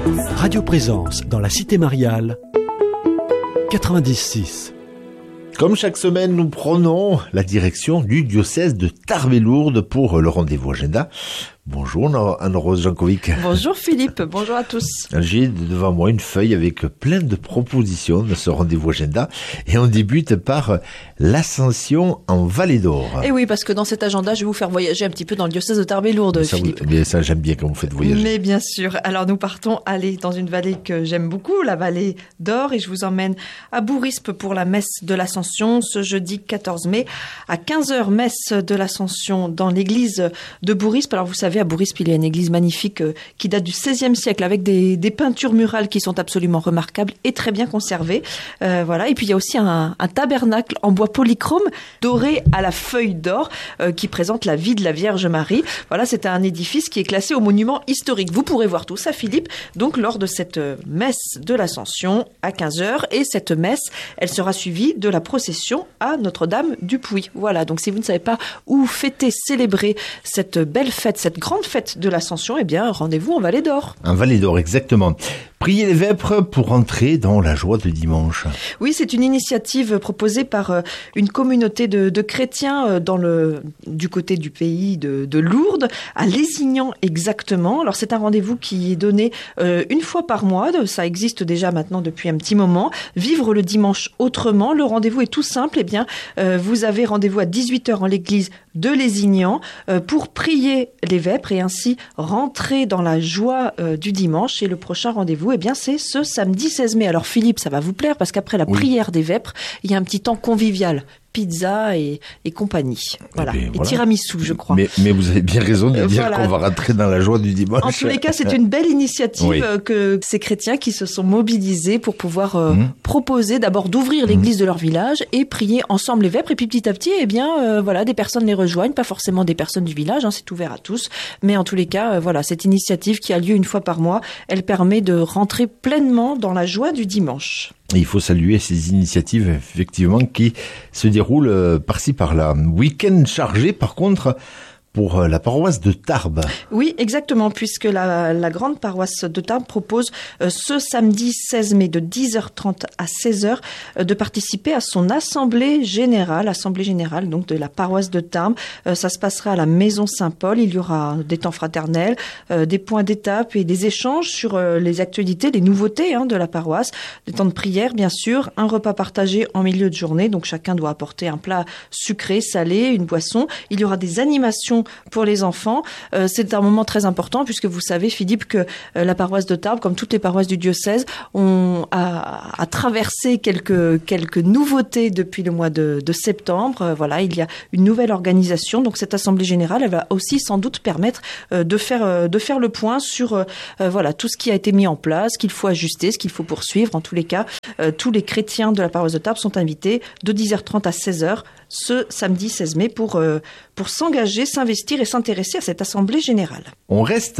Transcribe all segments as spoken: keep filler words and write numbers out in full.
Radio Présence dans la Cité Mariale, quatre-vingt-dix six. Comme chaque semaine, nous prenons la direction du diocèse de Tarbes-et-Lourdes pour le rendez-vous agenda. Bonjour Anne-Rose Jankovic. Bonjour Philippe, bonjour à tous. J'ai devant moi une feuille avec plein de propositions de ce rendez-vous agenda et on débute par l'Ascension en Vallée d'Or. Et oui, parce que dans cet agenda, je vais vous faire voyager un petit peu dans le diocèse de Tarbes-et-Lourdes, ça, Philippe. Vous, mais ça, j'aime bien quand vous faites voyager. Mais bien sûr. Alors nous partons aller dans une vallée que j'aime beaucoup, la Vallée d'Or, et je vous emmène à Bourrispe pour la messe de l'Ascension ce jeudi quatorze mai à quinze heures, messe de l'Ascension dans l'église de Bourrispe. Alors vous savez, à Bourrispe, il y a une église magnifique euh, qui date du seizième siècle avec des, des peintures murales qui sont absolument remarquables et très bien conservées. Euh, voilà. Et puis il y a aussi un, un tabernacle en bois polychrome doré à la feuille d'or euh, qui présente la vie de la Vierge Marie. Voilà, c'est un édifice qui est classé au monument historique. Vous pourrez voir tout ça, Philippe, donc lors de cette messe de l'Ascension à quinze heures. Et cette messe, elle sera suivie de la procession à Notre-Dame du Puy. Voilà, donc si vous ne savez pas où fêter, célébrer cette belle fête, cette grande fête de l'Ascension, eh bien, rendez-vous en Vallée d'Or. En Vallée d'Or, exactement. Prier les vêpres pour entrer dans la joie de dimanche. Oui, c'est une initiative proposée par euh, une communauté de, de chrétiens euh, dans le, du côté du pays de, de Lourdes, à Lézignan exactement. Alors c'est un rendez-vous qui est donné euh, une fois par mois, ça existe déjà maintenant depuis un petit moment. Vivre le dimanche autrement, le rendez-vous est tout simple. Eh bien, euh, vous avez rendez-vous à dix-huit heures en l'église de Lézignan euh, pour prier les vêpres et ainsi rentrer dans la joie euh, du dimanche. Et le prochain rendez-vous, eh bien, c'est ce samedi seize mai. Alors Philippe, ça va vous plaire parce qu'après la oui. prière des vêpres, il y a un petit temps convivial. Pizza et, et compagnie. Voilà. Et, bien, voilà. Et tiramisu, je crois. Mais, mais vous avez bien raison de dire voilà. qu'on va rentrer dans la joie du dimanche. En tous les cas, c'est une belle initiative oui. que ces chrétiens qui se sont mobilisés pour pouvoir euh, mmh. proposer d'abord d'ouvrir l'église mmh. de leur village et prier ensemble les vêpres. Et puis petit à petit, eh bien, euh, voilà, des personnes les rejoignent, pas forcément des personnes du village, hein, c'est ouvert à tous. Mais en tous les cas, euh, voilà, cette initiative qui a lieu une fois par mois, elle permet de rentrer pleinement dans la joie du dimanche. Et il faut saluer ces initiatives, effectivement, qui se déroulent par-ci par-là. Week-end chargé, par contre, pour la paroisse de Tarbes. Oui, exactement, puisque la, la grande paroisse de Tarbes propose euh, ce samedi seize mai de dix heures trente à seize heures euh, de participer à son assemblée générale, assemblée générale donc de la paroisse de Tarbes. Euh, ça se passera à la Maison Saint-Paul. Il y aura des temps fraternels, euh, des points d'étape et des échanges sur euh, les actualités, les nouveautés hein, de la paroisse, des temps de prière bien sûr, un repas partagé en milieu de journée, donc chacun doit apporter un plat sucré, salé, une boisson. Il y aura des animations pour les enfants. Euh, c'est un moment très important puisque vous savez, Philippe, que euh, la paroisse de Tarbes, comme toutes les paroisses du diocèse, on a, a traversé quelques quelques nouveautés depuis le mois de, de septembre. Euh, voilà, il y a une nouvelle organisation. Donc cette assemblée générale, elle va aussi sans doute permettre euh, de faire euh, de faire le point sur euh, euh, voilà tout ce qui a été mis en place, ce qu'il faut ajuster, ce qu'il faut poursuivre. En tous les cas, euh, tous les chrétiens de la paroisse de Tarbes sont invités de dix heures trente à seize heures ce samedi seize mai pour euh, pour s'engager, s'investir et s'intéresser à cette assemblée générale. On reste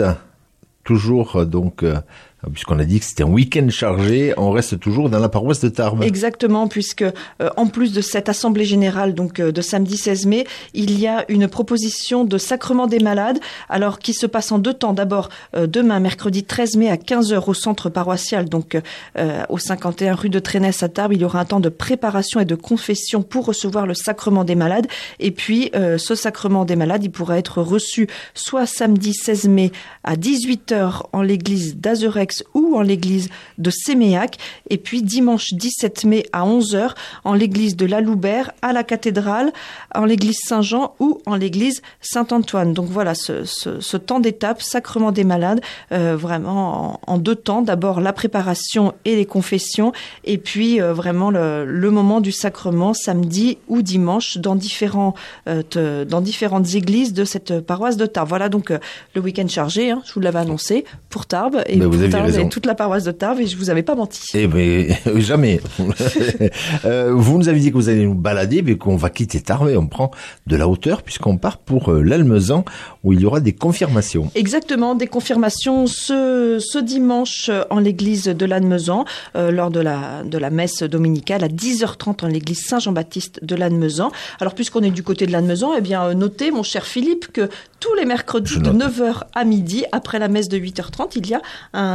toujours donc euh, puisqu'on a dit que c'était un week-end chargé, on reste toujours dans la paroisse de Tarbes. Exactement, puisque euh, en plus de cette assemblée générale donc euh, de samedi seize mai, il y a une proposition de sacrement des malades, alors qui se passe en deux temps. D'abord euh, demain, mercredi treize mai à quinze heures au centre paroissial, donc euh, au cinquante et un rue de Trénès à Tarbes, il y aura un temps de préparation et de confession pour recevoir le sacrement des malades. Et puis euh, ce sacrement des malades, il pourra être reçu soit samedi seize mai à dix-huit heures en l'église d'Azerex ou en l'église de Séméac, et puis dimanche dix-sept mai à onze heures en l'église de la Loubert, à la cathédrale, en l'église Saint-Jean ou en l'église Saint-Antoine. Donc voilà, ce, ce, ce temps d'étape, sacrement des malades, euh, vraiment en, en deux temps. D'abord la préparation et les confessions, et puis euh, vraiment le, le moment du sacrement samedi ou dimanche dans, différents, euh, te, dans différentes églises de cette paroisse de Tarbes. Voilà donc euh, le week-end chargé, hein, je vous l'avais annoncé, pour Tarbes. Et ben, vous avez Tarbes, raison. Et toute la paroisse de Tarbes, et je vous avais pas menti. Eh ben, jamais. euh, vous nous avez dit que vous allez nous balader, mais qu'on va quitter Tarbes et on prend de la hauteur puisqu'on part pour euh, l'Almezan où il y aura des confirmations. Exactement, des confirmations ce, ce dimanche en l'église de l'Almezan, euh, lors de la, de la messe dominicale à dix heures trente en l'église Saint-Jean-Baptiste de l'Almezan. Alors puisqu'on est du côté de l'Almezan, eh bien notez, mon cher Philippe, que tous les mercredis de neuf heures à midi, après la messe de huit heures trente, il y a un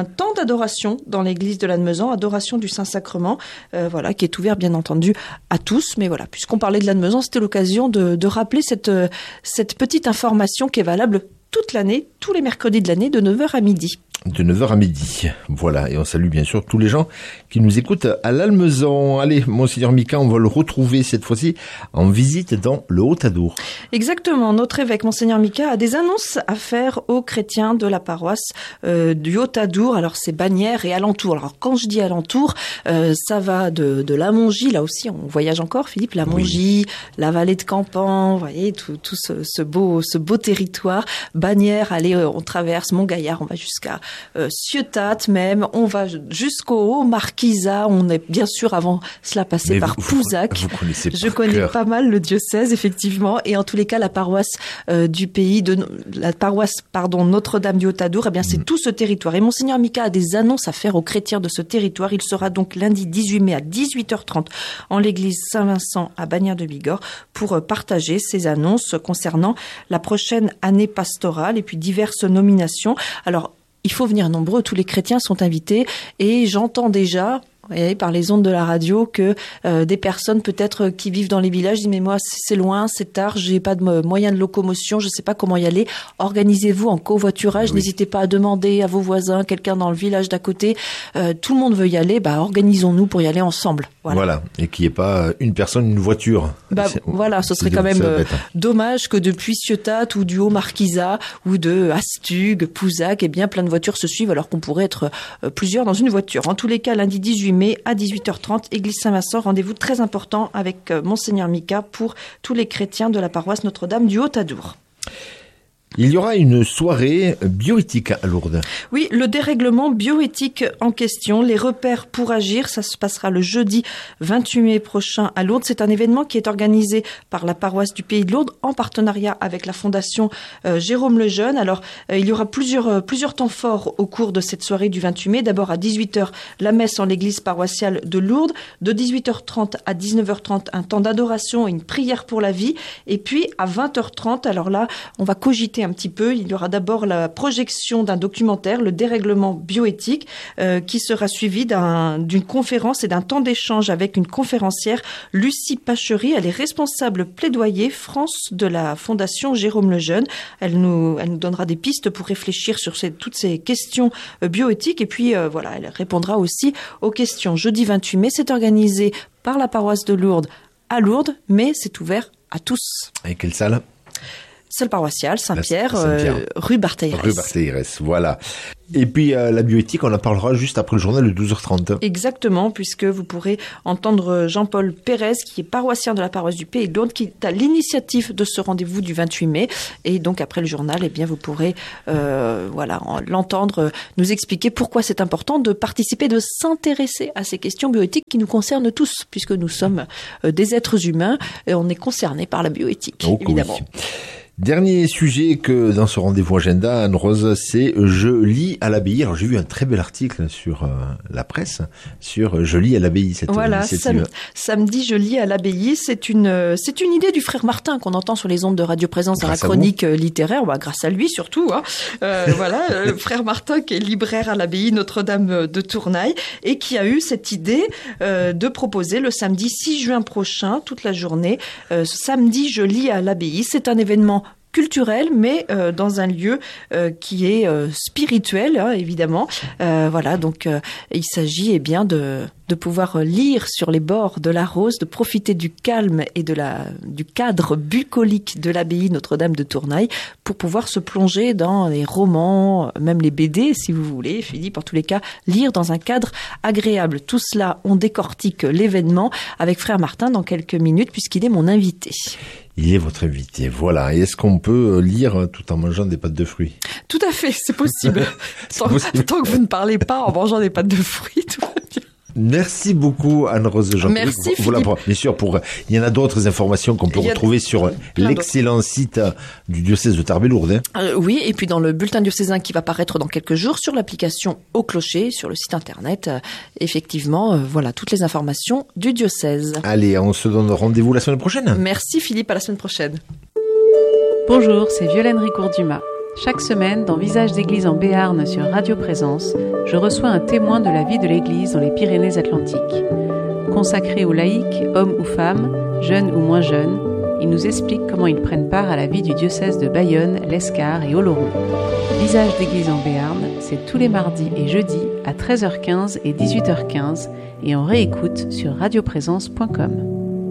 temps d'adoration dans l'église de Lannemezan, adoration du Saint-Sacrement, euh, voilà, qui est ouvert bien entendu à tous. Mais voilà, puisqu'on parlait de Lannemezan, c'était l'occasion de, de rappeler cette, cette petite information qui est valable toute l'année, tous les mercredis de l'année, de neuf heures à midi. De neuf heures à midi. Voilà. Et on salue bien sûr tous les gens qui nous écoutent à l'Almezan. Allez, Monseigneur Mika, on va le retrouver cette fois-ci en visite dans le Haut-Adour. Exactement. Notre évêque, Monseigneur Mika, a des annonces à faire aux chrétiens de la paroisse euh, du Haut-Adour. Alors, c'est Bagnères et alentour. Alors, quand je dis alentour, euh, ça va de, de la Mongie. Là aussi, on voyage encore, Philippe. La Mongie, oui. La vallée de Campan. Vous voyez, tout, tout ce, ce beau, ce beau territoire. Bagnères, allez, on traverse Montgaillard, on va jusqu'à Euh, Ciotat même, on va jusqu'au haut Marquisat, on est bien sûr avant cela passé Mais par vous, Pouzac. Vous, vous connaissez Je connais cœur. pas mal le diocèse effectivement, et en tous les cas la paroisse euh, du pays de la paroisse pardon Notre-Dame du Haut-Adour, eh bien c'est mmh. tout ce territoire. Et Monseigneur Mika a des annonces à faire aux chrétiens de ce territoire. Il sera donc lundi dix-huit mai à dix-huit heures trente en l'église Saint-Vincent à Bagnères de Bigorre pour euh, partager ces annonces concernant la prochaine année pastorale et puis diverses nominations. Alors il faut venir nombreux, tous les chrétiens sont invités et j'entends déjà, et par les ondes de la radio, que euh, des personnes peut-être qui vivent dans les villages disent mais moi c'est loin, c'est tard, j'ai pas de moyens de locomotion, je sais pas comment y aller. Organisez-vous en covoiturage, oui. N'hésitez pas à demander à vos voisins, quelqu'un dans le village d'à côté. Euh, tout le monde veut y aller, bah organisons-nous pour y aller ensemble. Voilà, voilà. Et qu'il n'y ait pas une personne, une voiture. Bah c'est, voilà, ce serait quand même euh, dommage que depuis Ciotat ou du Haut-Marquisat ou de Astugue, Pouzac, eh bien plein de voitures se suivent alors qu'on pourrait être euh, plusieurs dans une voiture. En tous les cas, lundi dix-huit mai à dix-huit heures trente, église Saint-Vincent, rendez-vous très important avec euh, Monseigneur Mika pour tous les chrétiens de la paroisse Notre-Dame du Haut-Adour. Il y aura une soirée bioéthique à Lourdes. Oui, le dérèglement bioéthique en question, les repères pour agir, ça se passera le jeudi vingt-huit mai prochain à Lourdes. C'est un événement qui est organisé par la paroisse du Pays de Lourdes en partenariat avec la fondation euh, Jérôme Lejeune. Alors, euh, il y aura plusieurs, euh, plusieurs temps forts au cours de cette soirée du vingt-huit mai. D'abord à dix-huit heures, la messe en l'église paroissiale de Lourdes. De dix-huit heures trente à dix-neuf heures trente, un temps d'adoration et une prière pour la vie. Et puis à vingt heures trente, alors là, on va cogiter un petit peu. Il y aura d'abord la projection d'un documentaire, le dérèglement bioéthique, euh, qui sera suivi d'un, d'une conférence et d'un temps d'échange avec une conférencière, Lucie Pachery. Elle est responsable plaidoyer France de la Fondation Jérôme Lejeune. Elle nous, elle nous donnera des pistes pour réfléchir sur ces, toutes ces questions euh, bioéthiques. Et puis euh, voilà, elle répondra aussi aux questions. Jeudi vingt-huit mai, c'est organisé par la paroisse de Lourdes à Lourdes, mais c'est ouvert à tous. Et quelle salle ? Salle paroissiale, Saint-Pierre, Saint-Pierre. Euh, rue Barthéirès. Rue Barthéirès, voilà. Et puis euh, la bioéthique, on en parlera juste après le journal de douze heures trente. Exactement, puisque vous pourrez entendre Jean-Paul Pérez, qui est paroissien de la paroisse du Pays de Lourdes, qui est à l'initiative de ce rendez-vous du vingt-huit mai. Et donc après le journal, eh bien vous pourrez euh, voilà l'entendre nous expliquer pourquoi c'est important de participer, de s'intéresser à ces questions bioéthiques qui nous concernent tous, puisque nous sommes euh, des êtres humains et on est concernés par la bioéthique, oh, évidemment. Oui. Dernier sujet que dans ce rendez-vous agenda, Anne-Rose, c'est Je lis à l'abbaye. Alors j'ai vu un très bel article sur euh, la presse sur Je lis à l'abbaye. Cette voilà, sam- samedi Je lis à l'abbaye, c'est une c'est une idée du frère Martin qu'on entend sur les ondes de Radio Présence dans la chronique littéraire. Bah, grâce à lui surtout. Hein. Euh, voilà, le frère Martin qui est libraire à l'abbaye Notre-Dame de Tournaille et qui a eu cette idée euh, de proposer le samedi six juin prochain, toute la journée, euh, samedi Je lis à l'abbaye. C'est un événement culturel, mais euh, dans un lieu euh, qui est euh, spirituel, hein, évidemment. Euh, voilà, donc euh, il s'agit eh bien de de pouvoir lire sur les bords de la Rose, de profiter du calme et de la du cadre bucolique de l'abbaye Notre-Dame de Tournaille pour pouvoir se plonger dans les romans, même les B D, si vous voulez, Philippe. En tous les cas, lire dans un cadre agréable. Tout cela, on décortique l'événement avec frère Martin dans quelques minutes, puisqu'il est mon invité. Il est votre invité, voilà. Et est-ce qu'on peut lire tout en mangeant des pâtes de fruits ? Tout à fait, c'est possible. c'est tant, possible. Tant que vous ne parlez pas en mangeant des pâtes de fruits, tout va bien. Merci beaucoup Anne-Rose Jean. Merci voilà, Philippe. Bien sûr, pour il y en a d'autres informations qu'on peut retrouver sur l'excellent d'autres. site du diocèse de Tarbes-Lourdes. Hein. Euh, oui, et puis dans le bulletin diocésain qui va paraître dans quelques jours sur l'application Au Clocher, sur le site internet, euh, effectivement, euh, voilà toutes les informations du diocèse. Allez, on se donne rendez-vous la semaine prochaine. Merci Philippe, à la semaine prochaine. Bonjour, c'est Violaine Ricourt-Dumas. Chaque semaine, dans Visage d'église en Béarn sur Radio Présence, je reçois un témoin de la vie de l'église dans les Pyrénées-Atlantiques. Consacré aux laïcs, hommes ou femmes, jeunes ou moins jeunes, ils nous expliquent comment ils prennent part à la vie du diocèse de Bayonne, l'Escar et Oloron. Visage d'église en Béarn, c'est tous les mardis et jeudis à treize heures quinze et dix-huit heures quinze et on réécoute sur radioprésence point com.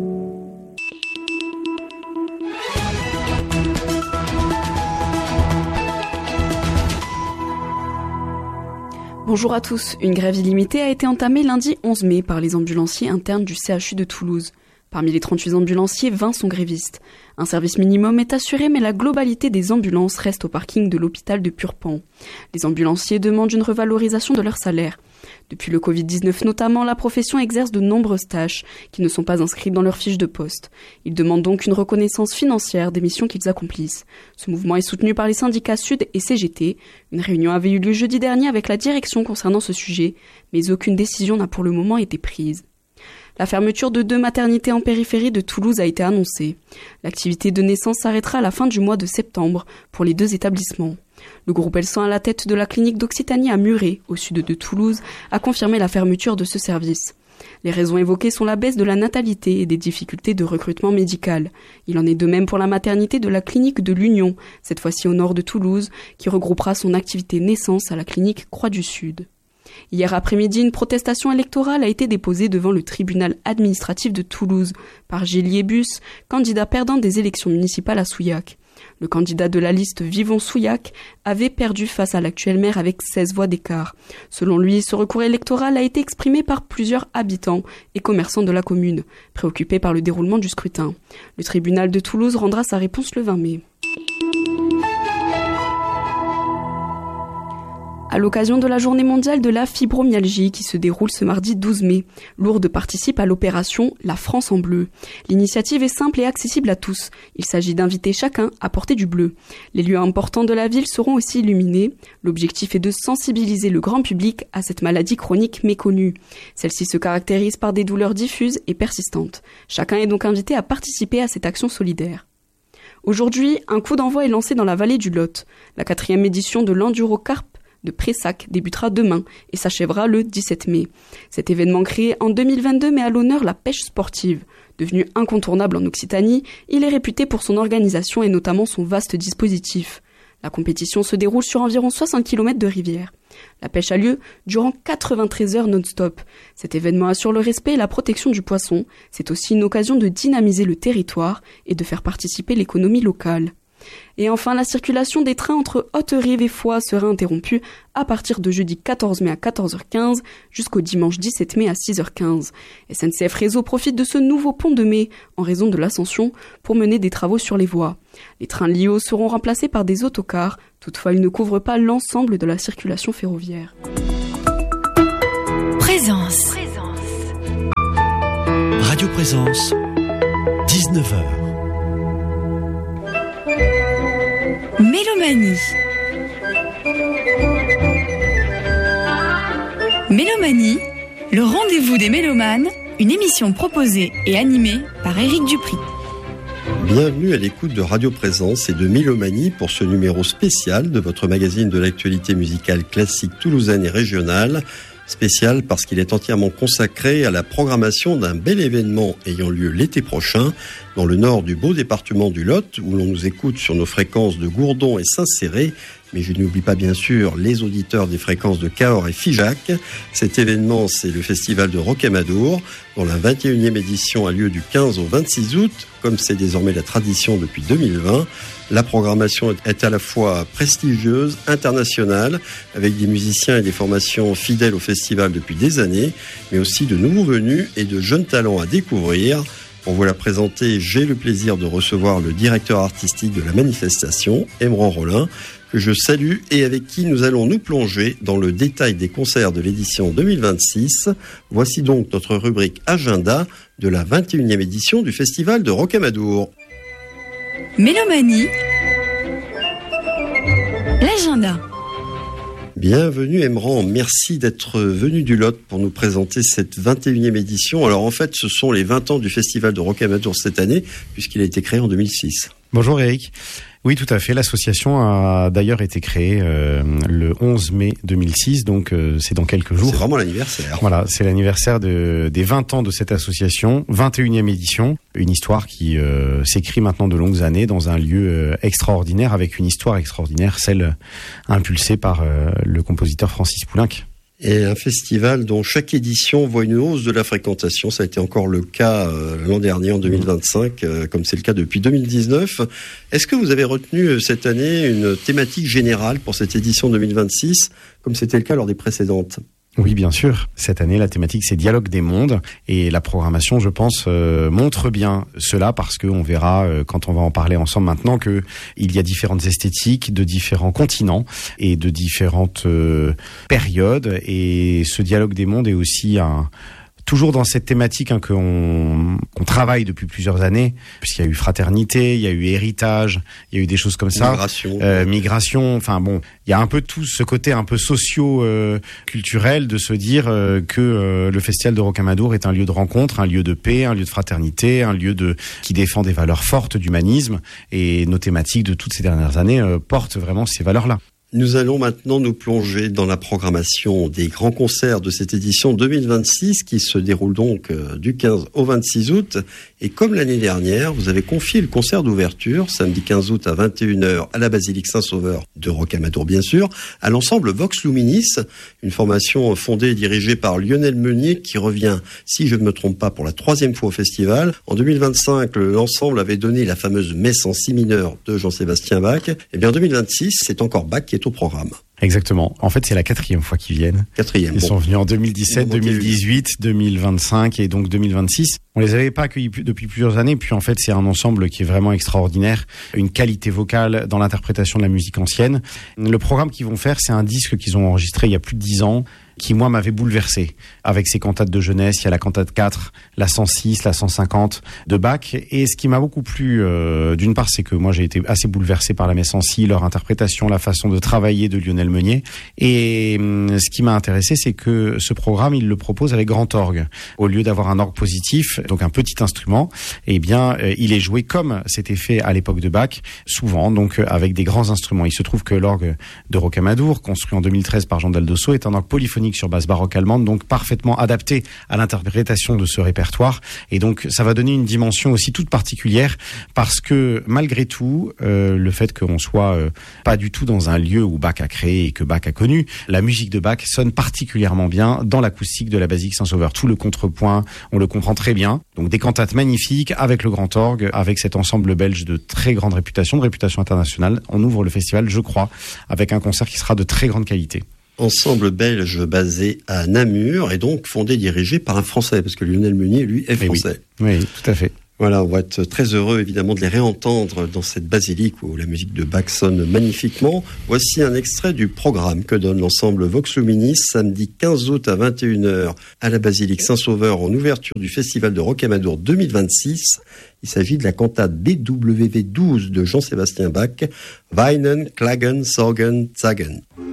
Bonjour à tous. Une grève illimitée a été entamée lundi onze mai par les ambulanciers internes du C H U de Toulouse. Parmi les trente-huit ambulanciers, vingt sont grévistes. Un service minimum est assuré, mais la globalité des ambulances reste au parking de l'hôpital de Purpan. Les ambulanciers demandent une revalorisation de leur salaire. Depuis le covid dix-neuf notamment, la profession exerce de nombreuses tâches qui ne sont pas inscrites dans leur fiche de poste. Ils demandent donc une reconnaissance financière des missions qu'ils accomplissent. Ce mouvement est soutenu par les syndicats Sud et C G T. Une réunion avait eu lieu jeudi dernier avec la direction concernant ce sujet, mais aucune décision n'a pour le moment été prise. La fermeture de deux maternités en périphérie de Toulouse a été annoncée. L'activité de naissance s'arrêtera à la fin du mois de septembre pour les deux établissements. Le groupe Elsan, à la tête de la clinique d'Occitanie à Muret, au sud de Toulouse, a confirmé la fermeture de ce service. Les raisons évoquées sont la baisse de la natalité et des difficultés de recrutement médical. Il en est de même pour la maternité de la clinique de l'Union, cette fois-ci au nord de Toulouse, qui regroupera son activité naissance à la clinique Croix du Sud. Hier après-midi, une protestation électorale a été déposée devant le tribunal administratif de Toulouse par Gilles Liébus, candidat perdant des élections municipales à Souillac. Le candidat de la liste Vivons Souillac avait perdu face à l'actuel maire avec seize voix d'écart. Selon lui, ce recours électoral a été exprimé par plusieurs habitants et commerçants de la commune, préoccupés par le déroulement du scrutin. Le tribunal de Toulouse rendra sa réponse le vingt mai. À l'occasion de la journée mondiale de la fibromyalgie qui se déroule ce mardi douze mai, Lourdes participe à l'opération La France en bleu. L'initiative est simple et accessible à tous. Il s'agit d'inviter chacun à porter du bleu. Les lieux importants de la ville seront aussi illuminés. L'objectif est de sensibiliser le grand public à cette maladie chronique méconnue. Celle-ci se caractérise par des douleurs diffuses et persistantes. Chacun est donc invité à participer à cette action solidaire. Aujourd'hui, un coup d'envoi est lancé dans la vallée du Lot. La quatrième édition de l'Endurocarp de Pressac débutera demain et s'achèvera le dix-sept mai. Cet événement créé en deux mille vingt-deux met à l'honneur la pêche sportive. Devenu incontournable en Occitanie, il est réputé pour son organisation et notamment son vaste dispositif. La compétition se déroule sur environ soixante kilomètres de rivière. La pêche a lieu durant quatre-vingt-treize heures non-stop. Cet événement assure le respect et la protection du poisson. C'est aussi une occasion de dynamiser le territoire et de faire participer l'économie locale. Et enfin, la circulation des trains entre Haute-Rive et Foix sera interrompue à partir de jeudi quatorze mai à quatorze heures quinze jusqu'au dimanche dix-sept mai à six heures quinze. S N C F Réseau profite de ce nouveau pont de mai en raison de l'ascension pour mener des travaux sur les voies. Les trains L I O seront remplacés par des autocars, toutefois ils ne couvrent pas l'ensemble de la circulation ferroviaire. Présence. Radio Présence, dix-neuf heures. Mélomanie. Mélomanie, le rendez-vous des mélomanes, une émission proposée et animée par Éric Dupri. Bienvenue à l'écoute de Radio Présence et de Mélomanie pour ce numéro spécial de votre magazine de l'actualité musicale classique toulousaine et régionale. Spécial parce qu'il est entièrement consacré à la programmation d'un bel événement ayant lieu l'été prochain dans le nord du beau département du Lot, où l'on nous écoute sur nos fréquences de Gourdon et Saint-Céré, mais je n'oublie pas bien sûr les auditeurs des fréquences de Cahors et Figeac. Cet événement, c'est le festival de Rocamadour, dont la vingt et unième édition a lieu du quinze au vingt-six août, comme c'est désormais la tradition depuis deux mille vingt. La programmation est à la fois prestigieuse, internationale, avec des musiciens et des formations fidèles au festival depuis des années, mais aussi de nouveaux venus et de jeunes talents à découvrir. Pour vous la présenter, j'ai le plaisir de recevoir le directeur artistique de la manifestation, Emran Rollin, que je salue et avec qui nous allons nous plonger dans le détail des concerts de l'édition deux mille vingt-six. Voici donc notre rubrique Agenda de la vingt et unième édition du Festival de Rocamadour. Mélomanie, l'agenda. Bienvenue Emran, merci d'être venu du Lot pour nous présenter cette vingt et unième édition. Alors en fait, ce sont les vingt ans du Festival de Rocamadour cette année, puisqu'il a été créé en deux mille six. Bonjour Eric. Oui, tout à fait. L'association a d'ailleurs été créée euh, le onze mai deux mille six, donc euh, c'est dans quelques jours. C'est vraiment l'anniversaire. Voilà, c'est l'anniversaire de, des vingt ans de cette association, vingt et unième édition. Une histoire qui euh, s'écrit maintenant de longues années dans un lieu euh, extraordinaire, avec une histoire extraordinaire, celle impulsée par euh, le compositeur Francis Poulenc. Et un festival dont chaque édition voit une hausse de la fréquentation. Ça a été encore le cas euh, l'an dernier, en deux mille vingt-cinq, euh, comme c'est le cas depuis deux mille dix-neuf. Est-ce que vous avez retenu euh, cette année une thématique générale pour cette édition deux mille vingt-six, comme c'était le cas lors des précédentes ? Oui, bien sûr. Cette année, la thématique, c'est Dialogue des mondes. Et la programmation, je pense, euh, montre bien cela, parce qu'on verra, euh, quand on va en parler ensemble maintenant, que il y a différentes esthétiques de différents continents et de différentes euh, périodes. Et ce Dialogue des mondes est aussi un... toujours dans cette thématique hein, qu'on, qu'on travaille depuis plusieurs années, puisqu'il y a eu fraternité, il y a eu héritage, il y a eu des choses comme ça. Migration. Euh, migration, enfin bon, il y a un peu tout ce côté un peu socio-culturel euh, de se dire euh, que euh, le Festival de Rocamadour est un lieu de rencontre, un lieu de paix, un lieu de fraternité, un lieu de qui défend des valeurs fortes d'humanisme. Et nos thématiques de toutes ces dernières années euh, portent vraiment ces valeurs-là. Nous allons maintenant nous plonger dans la programmation des grands concerts de cette édition deux mille vingt-six qui se déroule donc du quinze au vingt-six août. Et comme l'année dernière, vous avez confié le concert d'ouverture, samedi quinze août à vingt et une heures à la basilique Saint-Sauveur de Rocamadour bien sûr, à l'ensemble Vox Luminis, une formation fondée et dirigée par Lionel Meunier qui revient, si je ne me trompe pas, pour la troisième fois au festival. En deux mille vingt-cinq, l'ensemble avait donné la fameuse messe en si mineur de Jean-Sébastien Bach. Et bien en deux mille vingt-six, c'est encore Bach qui est au programme. Exactement. En fait, c'est la quatrième fois qu'ils viennent. Quatrième. Ils bon. sont venus en deux mille dix-sept, deux mille dix-huit, deux mille vingt-cinq et donc deux mille vingt-six. On les avait pas accueillis depuis plusieurs années. Puis en fait, c'est un ensemble qui est vraiment extraordinaire. Une qualité vocale dans l'interprétation de la musique ancienne. Le programme qu'ils vont faire, c'est un disque qu'ils ont enregistré il y a plus de dix ans, qui moi m'avait bouleversé. Avec ses cantates de jeunesse, il y a la cantate quatre, la cent six, la cent cinquante de Bach. Et ce qui m'a beaucoup plu, euh, d'une part, c'est que moi j'ai été assez bouleversé par la messe en si, leur interprétation, la façon de travailler de Lionel Meunier. Et euh, ce qui m'a intéressé, c'est que ce programme, il le propose avec grand orgue. Au lieu d'avoir un orgue positif, donc un petit instrument, eh bien, euh, il est joué comme c'était fait à l'époque de Bach, souvent, donc euh, avec des grands instruments. Il se trouve que l'orgue de Rocamadour, construit en deux mille treize par Jean Daldosso, est un orgue polyphonique sur base baroque allemande, donc parfaitement adapté à l'interprétation de ce répertoire. Et donc, ça va donner une dimension aussi toute particulière, parce que malgré tout, euh, le fait qu'on soit euh, pas du tout dans un lieu où Bach a créé et que Bach a connu, la musique de Bach sonne particulièrement bien dans l'acoustique de la basilique Saint-Sauveur. Tout le contrepoint, on le comprend très bien. Donc, des cantates magnifiques avec le grand orgue, avec cet ensemble belge de très grande réputation, de réputation internationale. On ouvre le festival, je crois, avec un concert qui sera de très grande qualité. Ensemble belge basé à Namur et donc fondé et dirigé par un Français, parce que Lionel Meunier, lui, est français. Oui, oui, tout à fait. Voilà, on va être très heureux évidemment de les réentendre dans cette basilique où la musique de Bach sonne magnifiquement. Voici un extrait du programme que donne l'ensemble Vox Luminis samedi quinze août à vingt et une heures à la basilique Saint-Sauveur en ouverture du festival de Rocamadour deux mille vingt-six. Il s'agit de la cantate B W V douze de Jean-Sébastien Bach, Weinen, Klagen, Sorgen, Zagen.